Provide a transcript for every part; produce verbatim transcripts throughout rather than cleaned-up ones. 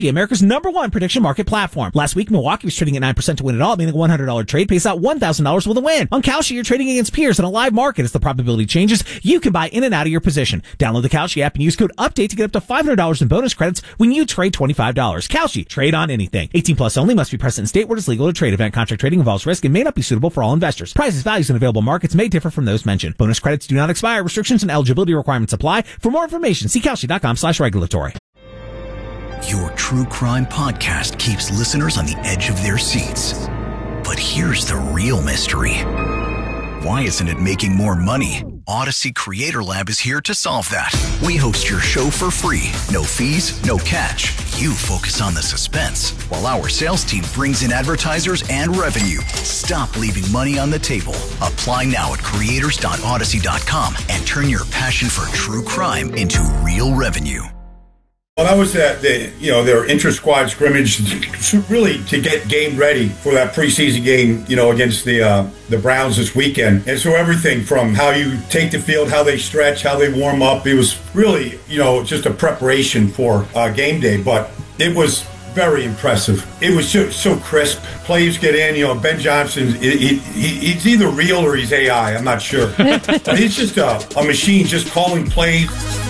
America's number one prediction market platform. Last week, Milwaukee was trading at nine percent to win it all, meaning a one hundred dollars trade pays out one thousand dollars with a win. On Kalshi, you're trading against peers in a live market. As the probability changes, you can buy in and out of your position. Download the Kalshi app and use code UPDATE to get up to five hundred dollars in bonus credits when you trade twenty-five dollars. Kalshi, trade on anything. eighteen plus only, must be present in state where it is legal to trade. Event contract trading involves risk and may not be suitable for all investors. Prices, values, and available markets may differ from those mentioned. Bonus credits do not expire. Restrictions and eligibility requirements apply. For more information, see Kalshi.com slash regulatory. Your true crime podcast keeps listeners on the edge of their seats. But here's the real mystery. Why isn't it making more money? Odyssey Creator Lab is here to solve that. We host your show for free. No fees, no catch. You focus on the suspense, while our sales team brings in advertisers and revenue. Stop leaving money on the table. Apply now at creators dot odyssey dot com and turn your passion for true crime into real revenue. Well, that was that, the, you know, their inter-squad scrimmage, really to get game ready for that preseason game, you know, against the uh, the Browns this weekend. And so everything from how you take the field, how they stretch, how they warm up, it was really, you know, just a preparation for uh, game day. But it was very impressive. It was so, so crisp. Plays get in, you know, Ben Johnson, he, he, he's either real or he's A I, I'm not sure. But he's just a, a machine just calling plays.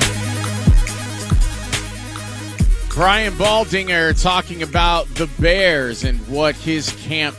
Brian Baldinger talking about the Bears and what his camp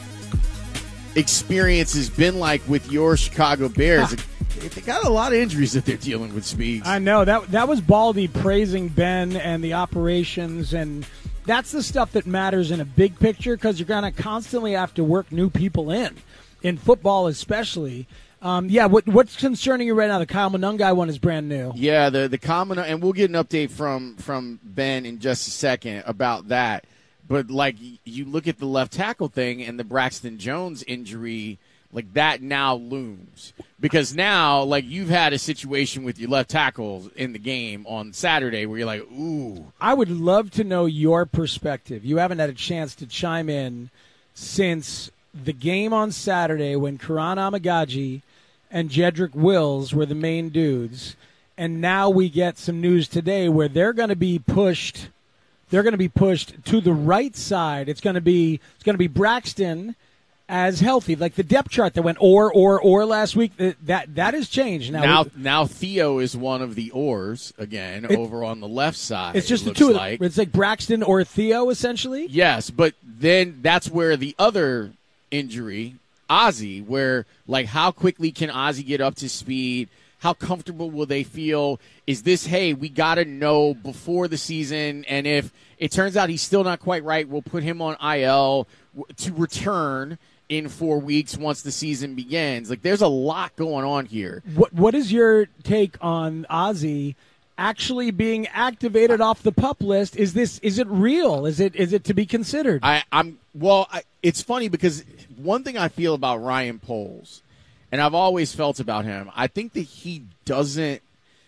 experience has been like with your Chicago Bears. They got a lot of injuries that they're dealing with, Speeds. I know. That that was Baldy praising Ben and the operations, and that's the stuff that matters in a big picture because you're going to constantly have to work new people in, in football especially. Um, yeah, what, what's concerning you right now? The Kyle Monangai one is brand new. Yeah, the the common, and we'll get an update from from Ben in just a second about that. But like you look at the left tackle thing and the Braxton Jones injury, like that now looms because now like you've had a situation with your left tackle in the game on Saturday where you're like, ooh. I would love to know your perspective. You haven't had a chance to chime in since the game on Saturday when Karan Amagaji and Jedrick Wills were the main dudes, and now we get some news today where they're going to be pushed. They're going to be pushed to the right side. It's going to be it's going to be Braxton as healthy, like the depth chart that went or or or last week. That that has changed now. Now, now Theo is one of the ors again it, over on the left side. It's just it the two. like. Of them. It's like Braxton or Theo essentially. Yes, but then that's where the other injury, Ozzie, where like how quickly can Ozzie get up to speed? How comfortable will they feel? Is this, hey, we got to know before the season, and if it turns out he's still not quite right, we'll put him on I L to return in four weeks once the season begins. Like there's a lot going on here. What What is your take on Ozzie actually being activated off the PUP list? Is this is it real? Is it is it to be considered? I, I'm well. I, it's funny because one thing I feel about Ryan Poles, and I've always felt about him, I think that he doesn't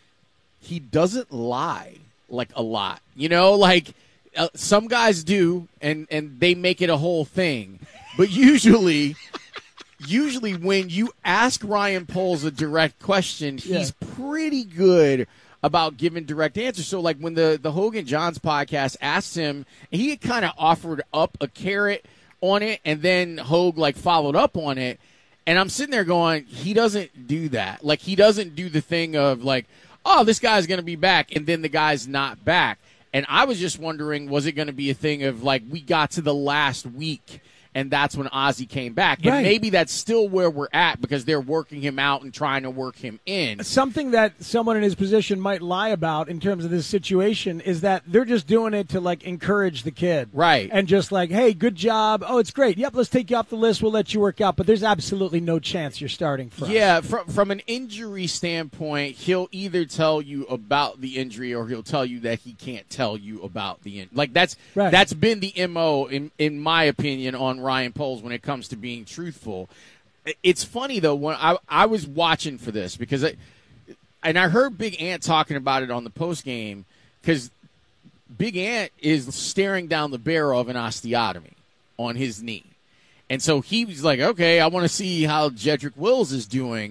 he doesn't lie like a lot. You know, like uh, some guys do, and and they make it a whole thing. But usually, usually when you ask Ryan Poles a direct question, he's yeah. pretty good about giving direct answers. So, like, when the, the Hogan Johns podcast asked him, he had kind of offered up a carrot on it, and then Hogue, like, followed up on it. And I'm sitting there going, he doesn't do that. Like, he doesn't do the thing of, like, oh, this guy's going to be back, and then the guy's not back. And I was just wondering, was it going to be a thing of, like, we got to the last week, and that's when Ozzie came back. And right. maybe that's still where we're at because they're working him out and trying to work him in. Something that someone in his position might lie about in terms of this situation is that they're just doing it to, like, encourage the kid. Right. And just like, hey, good job. Oh, it's great. Yep, let's take you off the list. We'll let you work out. But there's absolutely no chance you're starting for us. Yeah, from, from an injury standpoint, he'll either tell you about the injury or he'll tell you that he can't tell you about the injury. Like, that's right. that's been the M O, in, in my opinion, on Ryan Poles when it comes to being truthful. It's funny, though, when I, I was watching for this because I, and I heard Big Ant talking about it on the post game because Big Ant is staring down the barrel of an osteotomy on his knee. And so he was like, okay, I want to see how Jedrick Wills is doing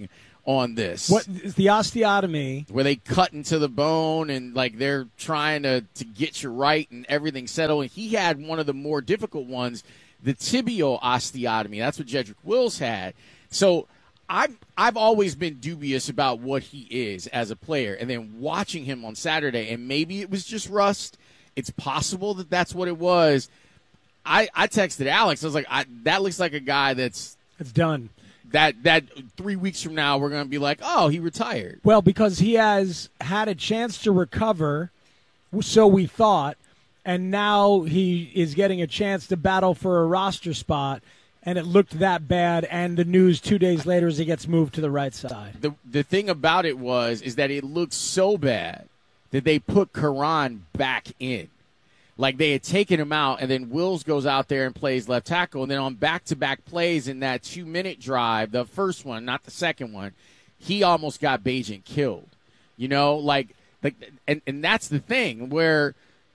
on this. What is the osteotomy? Where they cut into the bone and like they're trying to, to get you right and everything settled. And he had one of the more difficult ones, the tibial osteotomy. That's what Jedrick Wills had. So I've, I've always been dubious about what he is as a player. And then watching him on Saturday, and maybe it was just rust. It's possible that that's what it was. I, I texted Alex. I was like, I, that looks like a guy that's it's done. That that three weeks from now we're going to be like, oh, he retired. Well, because he has had a chance to recover, so we thought, and now he is getting a chance to battle for a roster spot, and it looked that bad, and the news two days later is he gets moved to the right side. The the thing about it was is that it looked so bad that they put Karan back in. Like they had taken him out, and then Wills goes out there and plays left tackle. And then on back-to-back plays in that two-minute drive, the first one, not the second one, he almost got Bagent killed. You know, like, like and, and that's the thing where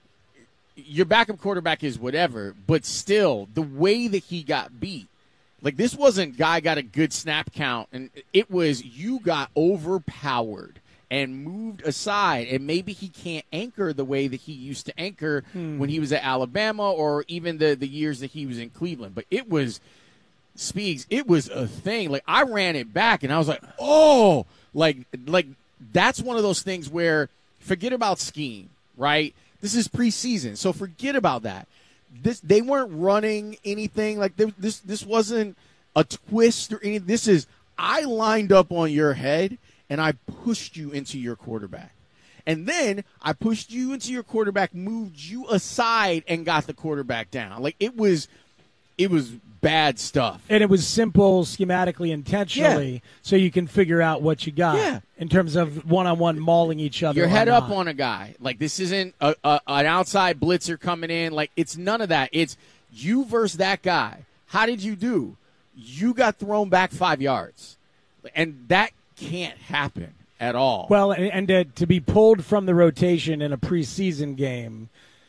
your backup quarterback is whatever, but still, the way that he got beat, like this wasn't guy got a good snap count, and it was you got overpowered and moved aside, and maybe he can't anchor the way that he used to anchor hmm. when he was at Alabama or even the, the years that he was in Cleveland. But it was, Speaks, it was a thing. Like, I ran it back, and I was like, oh! Like, like that's one of those things where forget about scheme, right? This is preseason, so forget about that. This They weren't running anything. Like, this, this wasn't a twist or anything. This is, I lined up on your head, and I pushed you into your quarterback. And then I pushed you into your quarterback, moved you aside, and got the quarterback down. Like, it was it was bad stuff. And it was simple, schematically, intentionally, yeah. so you can figure out what you got yeah. in terms of one-on-one mauling each other. Your head not. up on a guy. Like, this isn't a, a, an outside blitzer coming in. Like, it's none of that. It's you versus that guy. How did you do? You got thrown back five yards. And that can't happen at all. Well, and, and to, to be pulled from the rotation in a preseason game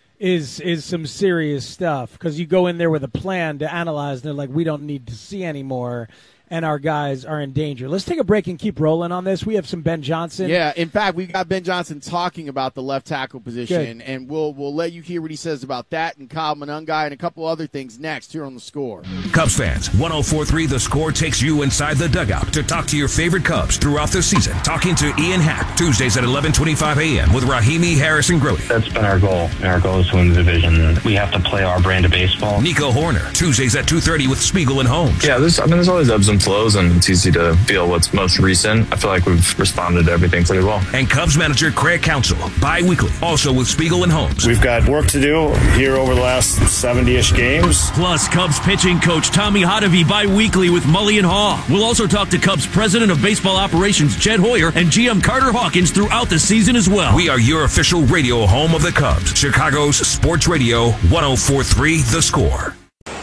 is is some serious stuff because you go in there with a plan to analyze, and they're like, we don't need to see anymore, and our guys are in danger. Let's take a break and keep rolling on this. We have some Ben Johnson. Yeah, in fact, we got Ben Johnson talking about the left tackle position, Good. and we'll we'll let you hear what he says about that and Kyle Monangai and a couple other things next here on The Score. Cubs fans, one oh four point three The Score takes you inside the dugout to talk to your favorite Cubs throughout the season. Talking to Ian Happ, Tuesdays at eleven twenty-five a.m. with Rahimi Harrison-Grody. That's been our goal. Our goal is to win the division. We have to play our brand of baseball. Nico Horner, Tuesdays at two thirty with Spiegel and Holmes. Yeah, there's, I mean, there's always ebbs and flows, and it's easy to feel what's most recent. I feel like we've responded to everything pretty well. And Cubs manager Craig Counsell, bi-weekly, also with Spiegel and Holmes. We've got work to do here over the last seventy-ish games. Plus, Cubs pitching coach Tommy Hotovy bi-weekly with Mully and Haw. We'll also talk to Cubs president of baseball operations Jed Hoyer and G M Carter Hawkins throughout the season as well. We are your official radio home of the Cubs. Chicago's Sports Radio, one oh four point three The Score.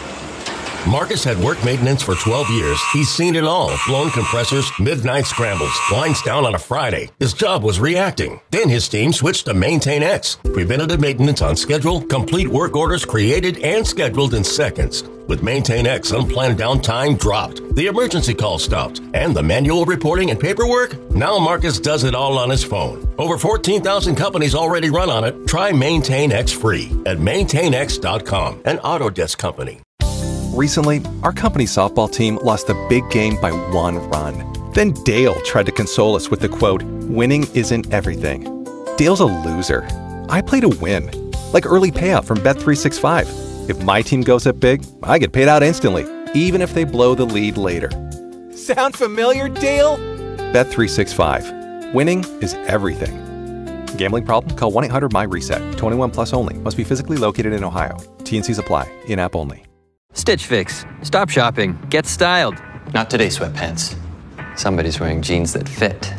Marcus had work maintenance for twelve years. He's seen it all. Blown compressors, midnight scrambles, lines down on a Friday. His job was reacting. Then his team switched to Maintain X. Preventative maintenance on schedule, complete work orders created and scheduled in seconds. With Maintain X, unplanned downtime dropped. The emergency call stopped. And the manual reporting and paperwork? Now Marcus does it all on his phone. Over fourteen thousand companies already run on it. Try Maintain X free at maintain x dot com, an Autodesk company. Recently, our company's softball team lost a big game by one run. Then Dale tried to console us with the quote, "Winning isn't everything." Dale's a loser. I play to win. Like early payout from Bet three sixty-five. If my team goes up big, I get paid out instantly, even if they blow the lead later. Sound familiar, Dale? Bet three sixty-five. Winning is everything. Gambling problem? Call one eight hundred my reset. twenty-one plus only. Must be physically located in Ohio. T and C's apply. In-app only. Stitch Fix. Stop shopping. Get styled. Not today, sweatpants. Somebody's wearing jeans that fit.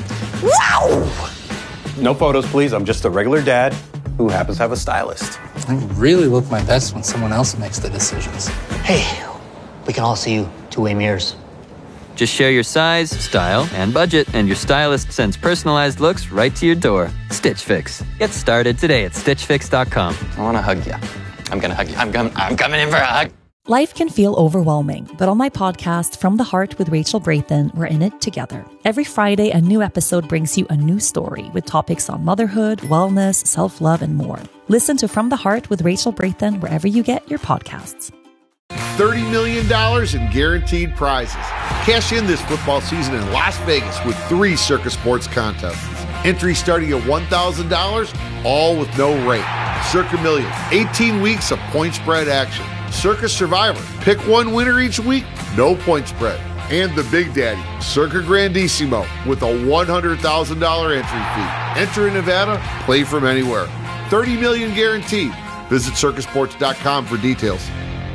Wow! No photos, please. I'm just a regular dad who happens to have a stylist. I really look my best when someone else makes the decisions. Hey, we can all see you two-way mirrors. Just share your size, style, and budget, and your stylist sends personalized looks right to your door. Stitch Fix. Get started today at stitch fix dot com. I want to hug you. I'm going to hug you. I'm, com- I'm coming in for a hug. Life can feel overwhelming, but on my podcast, From the Heart with Rachel Brathen, we're in it together. Every Friday, a new episode brings you a new story with topics on motherhood, wellness, self-love, and more. Listen to From the Heart with Rachel Brathen wherever you get your podcasts. thirty million dollars in guaranteed prizes. Cash in this football season in Las Vegas with three Circus Sports contests. Entry starting at one thousand dollars, all with no rate. Circa Million, eighteen weeks of point spread action. Circus Survivor, pick one winner each week, no point spread. And the Big Daddy, Circa Grandissimo, with a one hundred thousand dollars entry fee. Enter in Nevada, play from anywhere. thirty million dollars guaranteed. Visit circus sports dot com for details.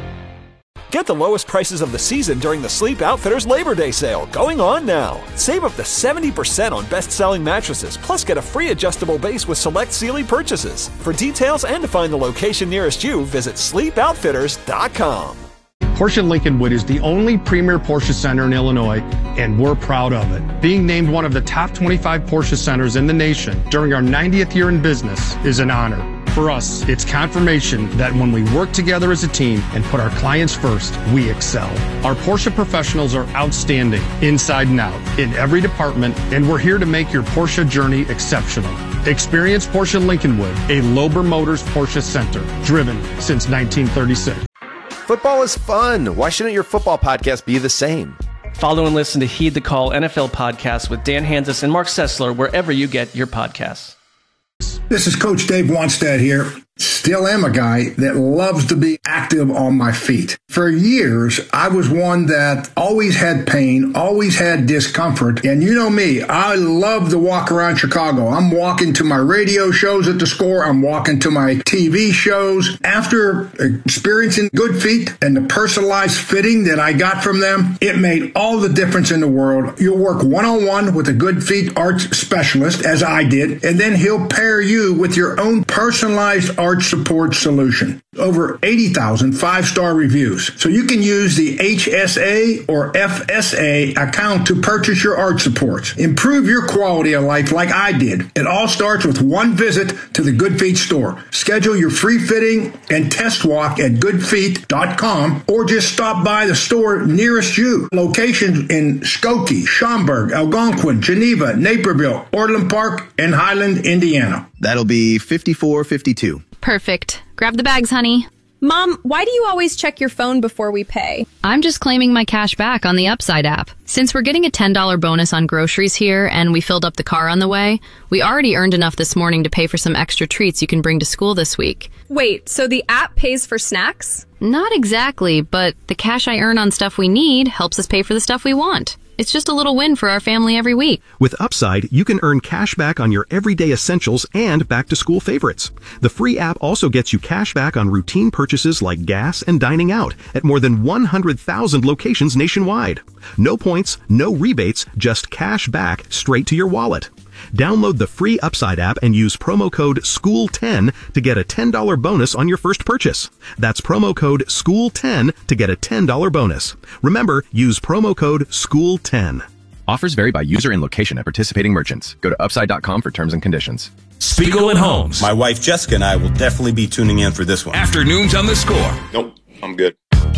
Get the lowest prices of the season during the Sleep Outfitters Labor Day sale, going on now. Save up to seventy percent on best-selling mattresses, plus get a free adjustable base with select Sealy purchases. For details and to find the location nearest you, visit sleep outfitters dot com. Porsche Lincolnwood is the only premier Porsche center in Illinois, and we're proud of it. Being named one of the top twenty-five Porsche centers in the nation during our ninetieth year in business is an honor. For us, it's confirmation that when we work together as a team and put our clients first, we excel. Our Porsche professionals are outstanding, inside and out, in every department, and we're here to make your Porsche journey exceptional. Experience Porsche Lincolnwood, a Lober Motors Porsche center, driven since nineteen thirty-six. Football is fun. Why shouldn't your football podcast be the same? Follow and listen to Heed the Call N F L podcast with Dan Hanzus and Mark Sessler wherever you get your podcasts. This is Coach Dave Wanstead here. Still am a guy that loves to be active on my feet. For years, I was one that always had pain, always had discomfort. And you know me, I love to walk around Chicago. I'm walking to my radio shows at the Score. I'm walking to my T V shows. After experiencing Good Feet and the personalized fitting that I got from them, it made all the difference in the world. You'll work one-on-one with a Good Feet arch specialist, as I did, and then he'll pair you with your own personalized arch support solution. Over eighty thousand five-star reviews. So you can use the H S A or F S A account to purchase your arch supports. Improve your quality of life like I did. It all starts with one visit to the Good Feet store. Schedule your free fitting and test walk at good feet dot com or just stop by the store nearest you. Locations in Skokie, Schaumburg, Algonquin, Geneva, Naperville, Orland Park, and Highland, Indiana. That'll be fifty-four fifty-two. Perfect. Grab the bags, honey. Mom, why do you always check your phone before we pay? I'm just claiming my cash back on the Upside app. Since we're getting a ten dollars bonus on groceries here and we filled up the car on the way, we already earned enough this morning to pay for some extra treats you can bring to school this week. Wait, so the app pays for snacks? Not exactly, but the cash I earn on stuff we need helps us pay for the stuff we want. It's just a little win for our family every week. With Upside, you can earn cash back on your everyday essentials and back-to-school favorites. The free app also gets you cash back on routine purchases like gas and dining out at more than one hundred thousand locations nationwide. No points, no rebates, just cash back straight to your wallet. Download the free Upside app and use promo code school ten to get a ten dollars bonus on your first purchase. That's promo code school ten to get a ten dollars bonus. Remember, use promo code school ten. Offers vary by user and location at participating merchants. Go to upside dot com for terms and conditions. Spiegel and Holmes. My wife Jessica and I will definitely be tuning in for this one. Afternoons on the Score. Nope, I'm good.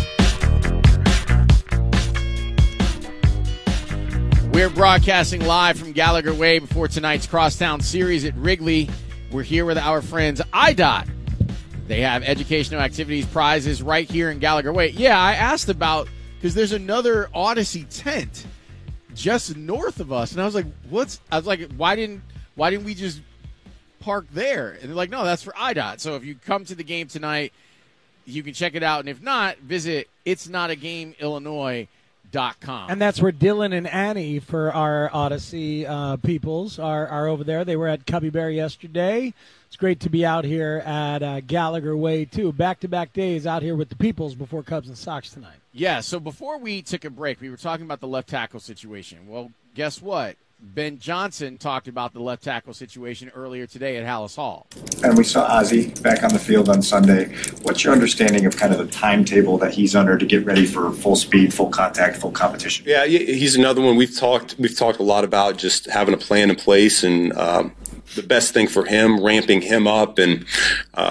We're broadcasting live from Gallagher Way before tonight's Crosstown Series at Wrigley. We're here with our friends I D O T. They have educational activities prizes right here in Gallagher Way. Yeah, I asked about, because there's another Odyssey tent just north of us. And I was like, what's, I was like, why didn't, why didn't we just park there? And they're like, no, that's for I D O T. So if you come to the game tonight, you can check it out. And if not, visit it's not a game illinois dot com. And that's where Dylan and Annie for our Odyssey uh, peoples are, are over there. They were at Cubby Bear yesterday. It's great to be out here at uh, Gallagher Way, too. Back-to-back days out here with the peoples before Cubs and Sox tonight. Yeah, so before we took a break, we were talking about the left tackle situation. Well, guess what? Ben Johnson talked about the left tackle situation earlier today at Hallis Hall. And we saw Ozzie back on the field on Sunday. What's your understanding of kind of the timetable that he's under to get ready for full speed, full contact, full competition? Yeah, he's another one we've talked we've talked a lot about, just having a plan in place and um, the best thing for him, ramping him up. And uh,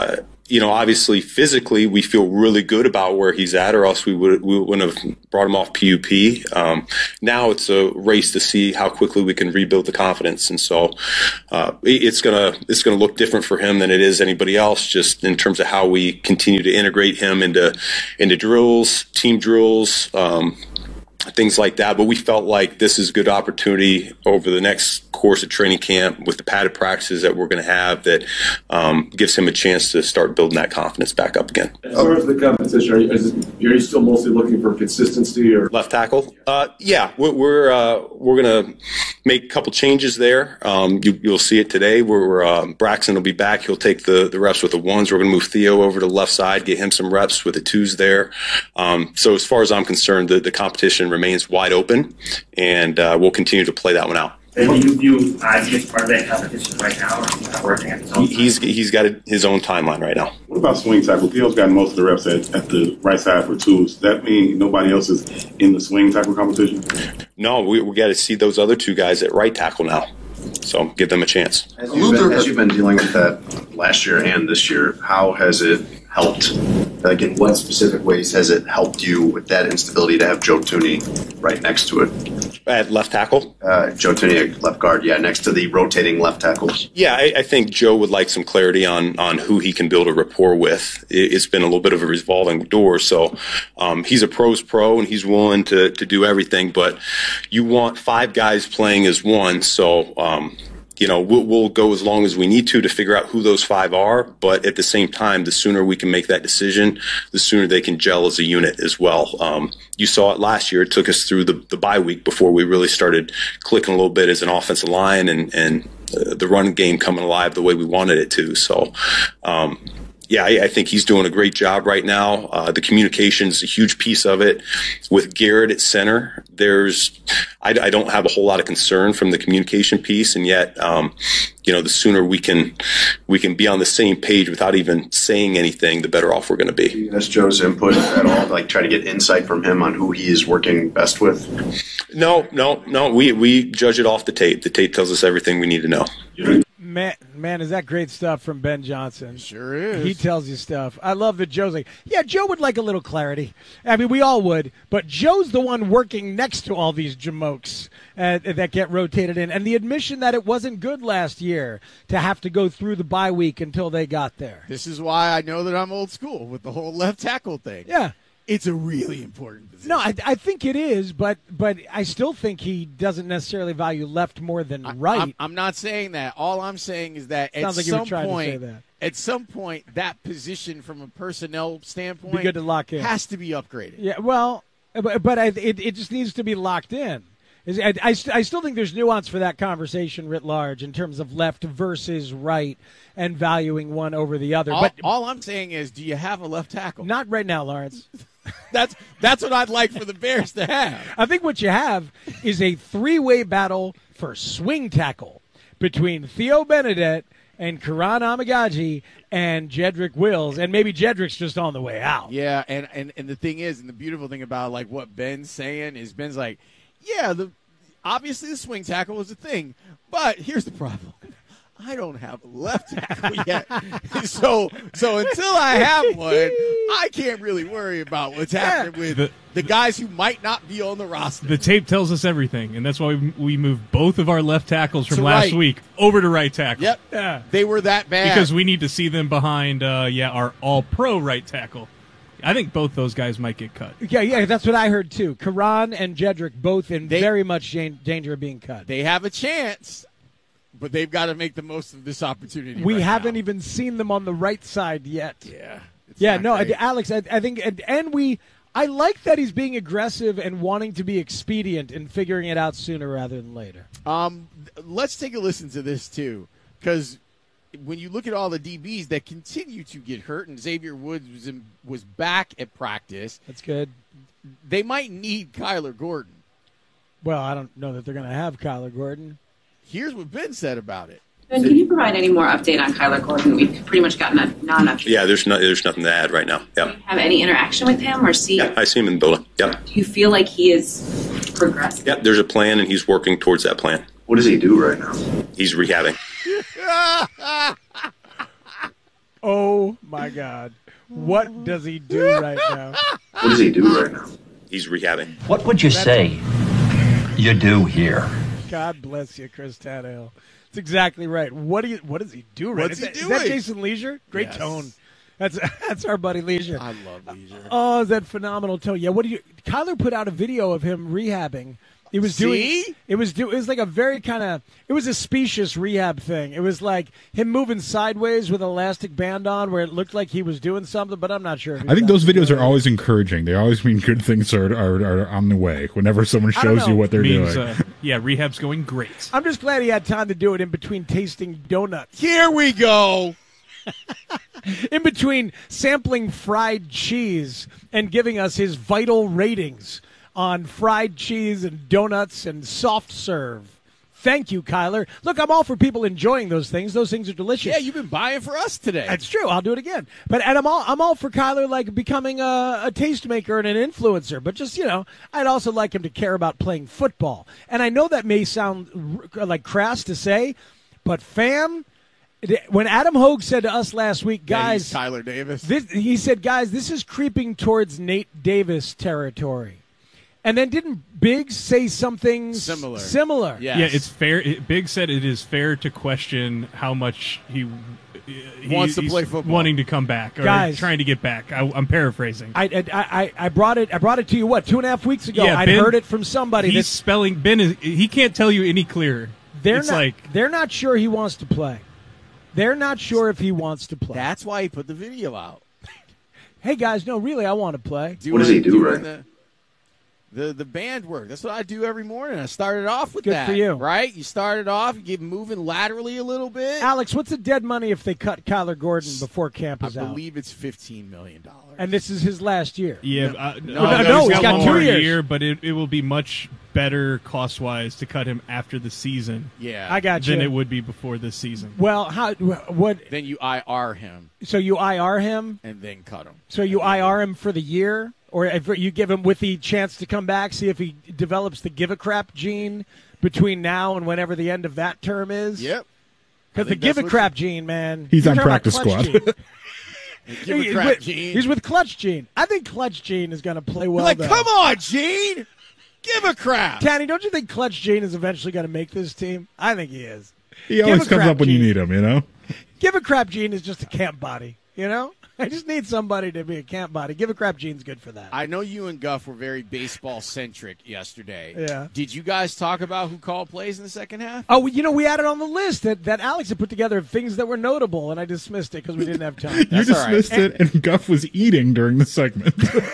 you know, obviously physically we feel really good about where he's at, or else we would we wouldn't have brought him off P U P. Um, now it's a race to see how quickly we can rebuild the confidence, and so uh, it's gonna it's gonna look different for him than it is anybody else, just in terms of how we continue to integrate him into into drills, team drills. Um, things like that, but we felt like this is a good opportunity over the next course of training camp with the padded practices that we're going to have that um, gives him a chance to start building that confidence back up again. As far as the competition, are you, is it, are you still mostly looking for consistency or left tackle? Uh, yeah, we're we're, uh, we're going to make a couple changes there. Um, you, you'll see it today. Where we're, um, Braxton will be back. He'll take the, the reps with the ones. We're going to move Theo over to the left side, get him some reps with the twos there. Um, so as far as I'm concerned, the, the competition remains wide open, and uh, we'll continue to play that one out. And do you view Ozzie as part of that competition right now, or is he not working at his own He's he's got his own timeline right now. What about swing tackle? Theo's got most of the reps at, at the right side for twos. Does that mean nobody else is in the swing tackle competition? No, we we got to see those other two guys at right tackle now. So give them a chance. As you've, been, as you've been dealing with that last year and this year, how has it helped? Like, in what specific ways has it helped you with that instability to have Joe Thuney right next to it? At left tackle? Uh, Joe Thuney at left guard, yeah, next to the rotating left tackles. Yeah, I, I think Joe would like some clarity on on who he can build a rapport with. It, it's been a little bit of a revolving door, so um, he's a pro's pro, and he's willing to, to do everything, but you want five guys playing as one, so um, you know, we'll, we'll go as long as we need to to figure out who those five are. But at the same time, the sooner we can make that decision, the sooner they can gel as a unit as well. Um, you saw it last year. It took us through the, the bye week before we really started clicking a little bit as an offensive line and, and uh, the run game coming alive the way we wanted it to. So, um, yeah, I, I think he's doing a great job right now. Uh, the communication is a huge piece of it. With Garrett at center, there's I, I don't have a whole lot of concern from the communication piece, and yet, um, you know, the sooner we can we can be on the same page without even saying anything, the better off we're going to be. That's Joe's input at all, like try to get insight from him on who he is working best with? No, no, no. We we judge it off the tape. The tape tells us everything we need to know. Man, man, is that great stuff from Ben Johnson? Sure is. He tells you stuff. I love that Joe's like, yeah, Joe would like a little clarity. I mean, we all would, but Joe's the one working next to all these jamokes uh, that get rotated in. And the admission that it wasn't good last year to have to go through the bye week until they got there. This is why I know that I'm old school with the whole left tackle thing. Yeah. It's a really important position. No, I, I think it is, but but I still think he doesn't necessarily value left more than right. I'm, I'm not saying that. All I'm saying is that Sounds at like you were some trying point, to say that. at some point, that position from a personnel standpoint Be good to lock in. has to be upgraded. Yeah, well, but, but I, it it just needs to be locked in. Is- I, I, st- I still think there's nuance for that conversation writ large in terms of left versus right and valuing one over the other. All, but all I'm saying is, do you have a left tackle? Not right now, Lawrence. That's that's what I'd like for the Bears to have. I think what you have is a three-way battle for swing tackle between Theo Benedette and Karan Amagaji and Jedrick Wills, and maybe Jedrick's just on the way out. Yeah, and, and, and the thing is, and the beautiful thing about like what Ben's saying is Ben's like, yeah, the obviously the swing tackle is a thing, but here's the problem. I don't have a left tackle yet. so so until I have one, I can't really worry about what's happening with The- the guys who might not be on the roster. The tape tells us everything, and that's why we, we moved both of our left tackles from To last right. week over to right tackle. Yep. Yeah. They were that bad. Because we need to see them behind, uh, yeah, our all-pro right tackle. I think both those guys might get cut. Yeah, yeah, that's what I heard too. Karan and Jedrick both in They- very much jan- danger of being cut. They have a chance, but they've got to make the most of this opportunity. We right haven't now. even seen them on the right side yet. Yeah. It's Yeah, not no, great. Alex, I, I think, and, and we, I like that he's being aggressive and wanting to be expedient and figuring it out sooner rather than later. Um, let's take a listen to this too, because when you look at all the D Bs that continue to get hurt, and Xavier Woods was in, was back at practice, That's good. they might need Kyler Gordon. Well, I don't know that they're going to have Kyler Gordon. Here's what Ben said about it. Ben, can you provide any more update on Kyler Gordon? We've pretty much gotten a non-update. Yeah, there's no, there's nothing to add right now. Yeah, Have any interaction with him or see? yeah, I see him in the building. Yeah, Do you feel like he is progressing? yeah. There's a plan, and he's working towards that plan. What does he do right now? He's rehabbing. Oh, my God. What does he do right now? What does he do right now? He's rehabbing. What would you say you do here? God bless you, Chris Tannehill. That's exactly right. What do you? What does he do right? What's is he that, is doing? that Jason Leisure? Great Yes. tone. That's that's our buddy Leisure. I love Leisure. Oh, is that phenomenal tone? Yeah. What do you? Kyler put out a video of him rehabbing. He was doing. See? It was do. It was like a very kind of. It was a specious rehab thing. It was like him moving sideways with an elastic band on, where it looked like he was doing something, but I'm not sure. If he I think was those videos actually are always encouraging. They always mean good things are are, are on the way. Whenever someone I don't shows you know. what they're Means, doing. uh, yeah, rehab's going great. I'm just glad he had time to do it in between tasting donuts. Here we go. In between sampling fried cheese and giving us his vital ratings on fried cheese and donuts and soft serve. Thank you, Kyler. Look, I'm all for people enjoying those things. Those things are delicious. Yeah, you've been buying for us today. That's true. I'll do it again. But and I'm all I'm all for Kyler like becoming a, a tastemaker and an influencer. But just you know, I'd also like him to care about playing football. And I know that may sound r- like crass to say, but fam, when Adam Hogue said to us last week, Yeah, guys, he's Tyler Davis. this, he said, guys, this is creeping towards Nate Davis territory. And then didn't Biggs say something s- Similar. Similar. Yes. Yeah, it's fair. It, Big said it is fair to question how much he, he Wants to he's play football. wanting to come back or Guys. trying to get back. I, I'm paraphrasing. I, I, I, I brought it. I brought it to you. What two and a half weeks ago? Yeah, I'd Ben- heard it from somebody. He's that spelling Ben is he can't tell you any clearer. they're it's not. like they're not sure he wants to play. They're not sure if he wants to play. That's why he put the video out. Hey guys, no, really, I want to play. What does he do doing right? The, the the band work. That's what I do every morning. I started off with Good that. for you. Right? You started off, you get moving laterally a little bit. Alex, what's the dead money if they cut Kyler Gordon before camp I is out? believe it's fifteen million dollars. And this is his last year. yeah, uh, no, uh, no, he's he's got one two more years. year, but it, it will be much better cost wise to cut him after the season Yeah. I got you. than it would be before this season. Well, how? What? Then you I R him So you I R him? and then cut him. So you I R him for the year, or if you give him with the chance to come back, see if he develops the give a crap gene between now and whenever the end of that term is. Yep. Because the think give that's a what crap gene, man. He's You're on talking about practice clutch squad. gene. Give a He's crap, with- Gene. He's with clutch gene. I think clutch gene is going to play well. like, though. come on, Gene. Give a crap. Tanny, don't you think clutch gene is eventually going to make this team? I think he is. He Give always a comes crap, up when you Gene. need him, you know? Give a crap gene is just a camp body, you know? I just need somebody to be a camp body. Give a crap gene's good for that. I know you and Guff were very baseball centric yesterday. Yeah. Did you guys talk about who called plays in the second half? Oh, you know, we had it on the list that, that Alex had put together of things that were notable, and I dismissed it because we didn't have time. You dismissed it, and Guff was eating during the segment.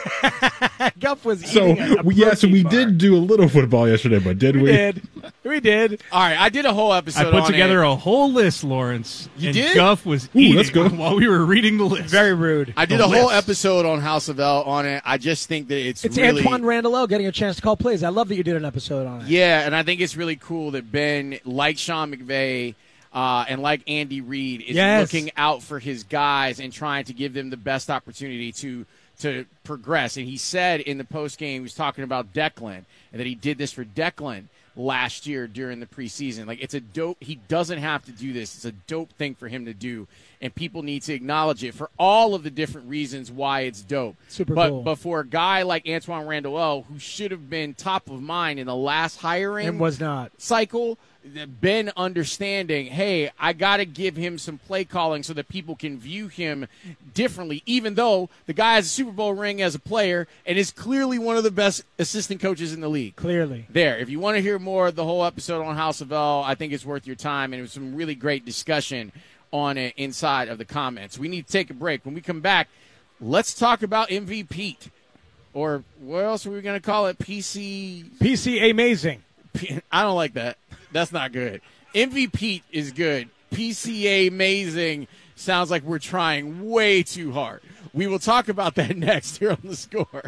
Guff was so, eating a, a we, yeah, so we protein bar. did do a little football yesterday, but did we? We did. We did. All right, I did a whole episode I put on together it. a whole list, Lawrence. You and did? Guff was Ooh, eating let's go. while we were reading the list. Very rude. I did The a whole list. episode on House of L on it. I just think that it's It's really Antoine Randall getting a chance to call plays. I love that you did an episode on it. yeah, and I think it's really cool that Ben, like Sean McVay, uh, and like Andy Reid, is Yes. looking out for his guys and trying to give them the best opportunity to to progress. And he said in the post game, he was talking about Declan and that he did this for Declan last year during the preseason. Like, it's a dope. He doesn't have to do this. It's a dope thing for him to do, and people need to acknowledge it for all of the different reasons why it's dope. Super but, cool. But for a guy like Antoine Randall, who should have been top of mind in the last hiring And was not. cycle, Ben understanding, hey, I got to give him some play calling so that people can view him differently, even though the guy has a Super Bowl ring as a player and is clearly one of the best assistant coaches in the league. Clearly. There, if you want to hear more of the whole episode on House of L, I think it's worth your time, and it was some really great discussion on it inside of the comments. We need to take a break. When we come back, let's talk about M V P, or what else are we going to call it? P C P C amazing. I don't like that. That's not good. M V P is good. P C A amazing sounds like we're trying way too hard. We will talk about that next here on The Score.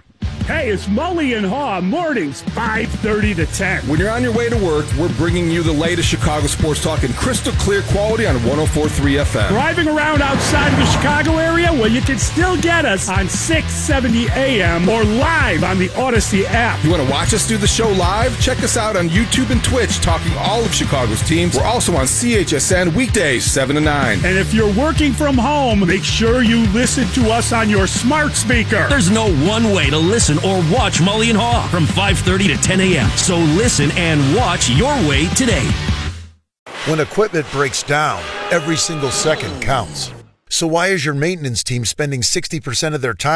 Hey, it's Mully and Haw, mornings, five thirty to ten. When you're on your way to work, we're bringing you the latest Chicago sports talk in crystal clear quality on one oh four point three F M. Driving around outside of the Chicago area? Well, you can still get us on six seventy A M or live on the Odyssey app. You want to watch us do the show live? Check us out on YouTube and Twitch, talking all of Chicago's teams. We're also on C H S N weekdays, seven to nine. And if you're working from home, make sure you listen to us on your smart speaker. There's no one way to listen or watch Mully and Haw from five thirty to ten A M. So listen and watch your way today. When equipment breaks down, every single second counts. So why is your maintenance team spending sixty percent of their time